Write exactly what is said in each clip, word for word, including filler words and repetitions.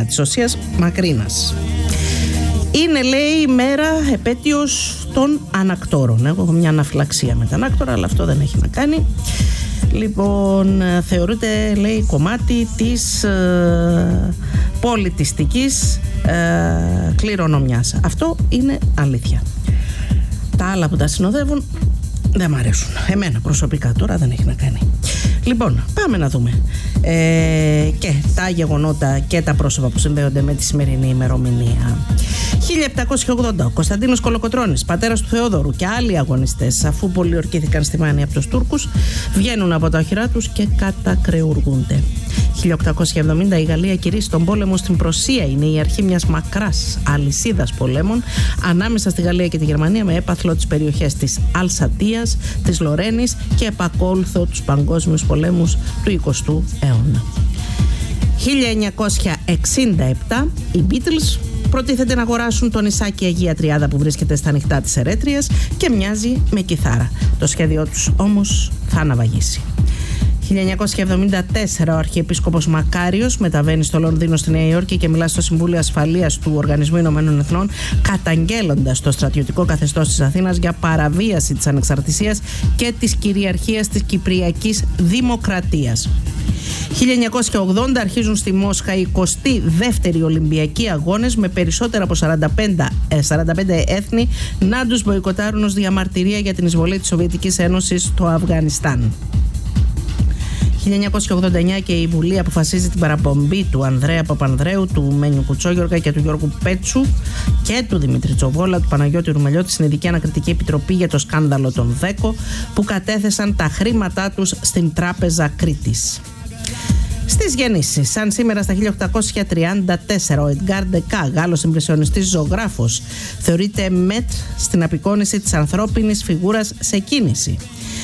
Αθήνα, της Οσίας Μακρύνας. Είναι, λέει, η μέρα επέτειος των ανακτόρων. Εγώ έχω μια αναφυλαξία με τα ανάκτορα, αλλά αυτό δεν έχει να κάνει. Λοιπόν, θεωρείται, λέει, κομμάτι της ε, πολιτιστικής ε, κληρονομιάς. Αυτό είναι αλήθεια. Τα άλλα που τα συνοδεύουν δεν μ' αρέσουν. Εμένα προσωπικά τώρα δεν έχει να κάνει. Λοιπόν, πάμε να δούμε ε, και τα γεγονότα και τα πρόσωπα που συνδέονται με τη σημερινή ημερομηνία. χίλια επτακόσια ογδόντα, ο Κωνσταντίνος Κολοκοτρώνης, πατέρας του Θεόδωρου, και άλλοι αγωνιστές, αφού πολιορκήθηκαν στη Μάνη από τους Τούρκους, βγαίνουν από τα οχυρά τους και κατακρεουργούνται. χίλια οκτακόσια εβδομήντα, η Γαλλία κηρύσσει τον πόλεμο στην Πρωσία. Είναι η αρχή μιας μακράς αλυσίδας πολέμων ανάμεσα στη Γαλλία και τη Γερμανία, με έπαθλο τις περιοχές της Αλσατίας, της Λορένης και επακόλουθο τους παγκόσμιους πολέμους του εικοστού αιώνα. χίλια εννιακόσια εξήντα επτά, οι Beatles προτίθεται να αγοράσουν το νησάκι Αγία Τριάδα που βρίσκεται στα νυχτά της Ερέτριας και μοιάζει με κιθάρα. Το σχέδιό τους όμως θα αναβαγίσει. χίλια εννιακόσια εβδομήντα τέσσερα, ο Αρχιεπίσκοπος Μακάριος μεταβαίνει στο Λονδίνο, στη Νέα Υόρκη, και μιλά στο Συμβούλιο Ασφαλείας του Οργανισμού Ηνωμένων Εθνών, καταγγέλλοντας το στρατιωτικό καθεστώς της Αθήνας για παραβίαση της ανεξαρτησίας και της κυριαρχίας της Κυπριακής Δημοκρατίας. χίλια εννιακόσια ογδόντα, αρχίζουν στη Μόσχα οι εικοστοί δεύτεροι Ολυμπιακοί Αγώνες, με περισσότερα από σαράντα πέντε, σαράντα πέντε έθνη να τους μποϊκοτάρουν ως διαμαρτυρία για την εισβολή της Σοβιετικής Ένωσης στο Αφγανιστάν. χίλια εννιακόσια ογδόντα εννέα, και η Βουλή αποφασίζει την παραπομπή του Ανδρέα Παπανδρέου, του Μένιου Κουτσόγιοργα και του Γιώργου Πέτσου και του Δημήτρη Τσοβόλα, του Παναγιώτη Ρουμελιώτη στην Ειδική Ανακριτική Επιτροπή για το σκάνδαλο των ΔΕΚΟ, που κατέθεσαν τα χρήματά τους στην Τράπεζα Κρήτης. Στις γεννήσεις, σαν σήμερα στα χίλια οκτακόσια τριάντα τέσσερα, ο Εντγκάρ Ντεκά, Γάλλος ιμπρεσιονιστής ζωγράφος, θεωρείται μετ στην απεικόνιση της ανθρώπινης φιγούρας σε κίνηση.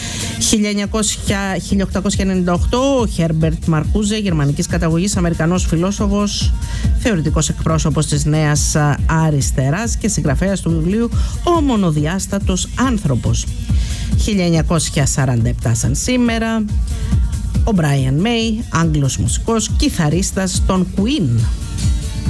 χίλια οκτακόσια ενενήντα οκτώ, ο Χέρμπερτ Μαρκούζε, γερμανικής καταγωγής Αμερικανός φιλόσοφος, θεωρητικός εκπρόσωπος της Νέας Αριστεράς και συγγραφέας του βιβλίου «Ο μονοδιάστατος άνθρωπος». χίλια εννιακόσια σαράντα επτά, σαν σήμερα, ο Μπράιαν Μέι, Άγγλος μουσικός, κιθαρίστας των Queen.